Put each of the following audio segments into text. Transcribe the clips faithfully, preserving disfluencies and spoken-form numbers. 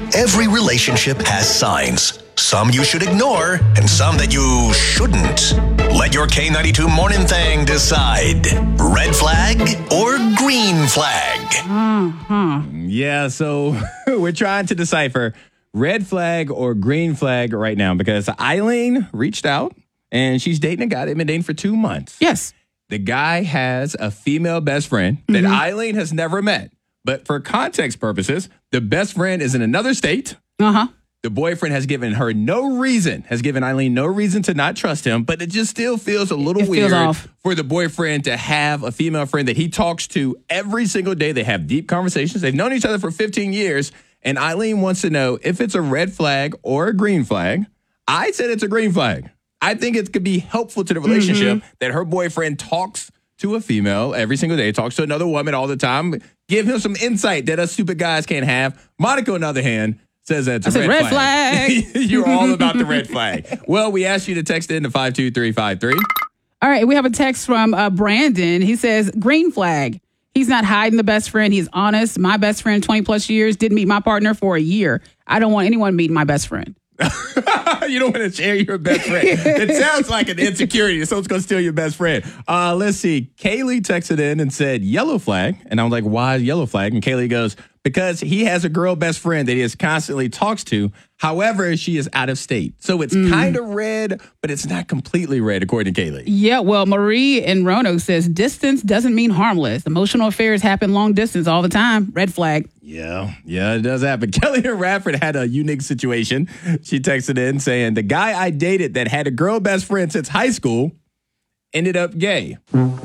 Every relationship has signs. Some you should ignore, and some that you shouldn't. Let your K ninety-two Morning Thing decide. Red flag or green flag? Mm-hmm. Yeah, so we're trying to decipher red flag or green flag right now because Eileen reached out, and she's dating a guy they've been dating for two months. Yes. The guy has a female best friend that Mm-hmm. Eileen has never met. But for context purposes, the best friend is in another state. Uh-huh. The boyfriend has given her no reason, has given Eileen no reason to not trust him, but it just still feels a little It feels weird off. for the boyfriend to have a female friend that he talks to every single day. They have deep conversations. They've known each other for fifteen years, and Eileen wants to know if it's a red flag or a green flag. I said it's a green flag. I think it could be helpful to the relationship Mm-hmm. that her boyfriend talks to a female every single day, talks to another woman all the time, give him some insight that us stupid guys can't have. Monica, on the other hand, says that's I a said red, red flag. You're all about the red flag. Well, we asked you to text in to five two three five three. All right, we have a text from uh, Brandon. He says, green flag. He's not hiding the best friend. He's honest. My best friend, twenty plus years, didn't meet my partner for a year. I don't want anyone meeting my best friend. You don't want to share your best friend. It sounds like an insecurity. Someone's going to steal your best friend. Uh, let's see. Kaylee texted in and said yellow flag. And I was like, why yellow flag? And Kaylee goes, because he has a girl best friend that he is constantly talks to. However, she is out of state. So it's Mm. kind of red, but it's not completely red, according to Kaylee. Yeah, well, Marie in Roanoke says distance doesn't mean harmless. Emotional affairs happen long distance all the time. Red flag. Yeah, yeah, it does happen. Kelly in Radford had a unique situation. She texted in saying, the guy I dated that had a girl best friend since high school ended up gay.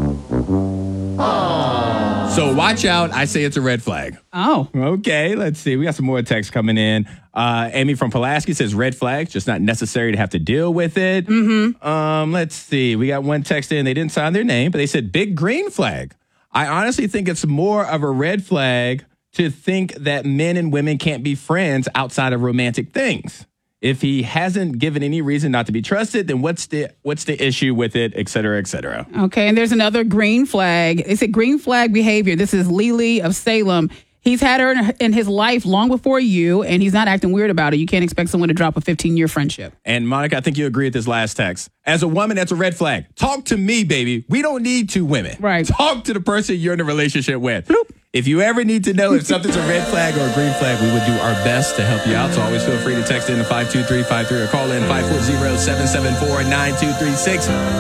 So watch out. I say it's a red flag. Oh. Okay, let's see. We got some more texts coming in. Uh, Amy from Pulaski says red flag, just not necessary to have to deal with it. Mm-hmm. Um, let's see. We got one text in. They didn't sign their name, but they said big green flag. I honestly think it's more of a red flag to think that men and women can't be friends outside of romantic things. If he hasn't given any reason not to be trusted, then what's the what's the issue with it, et cetera, et cetera? Okay, and there's another green flag. It's a green flag behavior. This is Lily of Salem. He's had her in, in his life long before you, and he's not acting weird about it. You can't expect someone to drop a fifteen-year friendship. And Monica, I think you agree with this last text. As a woman, that's a red flag. Talk to me, baby. We don't need two women. Right. Talk to the person you're in a relationship with. Bloop. If you ever need to know if something's a red flag or a green flag, we would do our best to help you out. So always feel free to text in to five two three five three or call in five four zero, seven seven four, nine two three six.